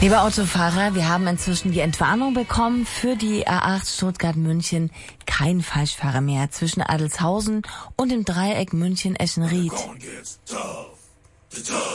Lieber Autofahrer, wir haben inzwischen die Entwarnung bekommen für die A8 Stuttgart-München. Kein Falschfahrer mehr zwischen Adelzhausen und dem Dreieck München-Eschenried.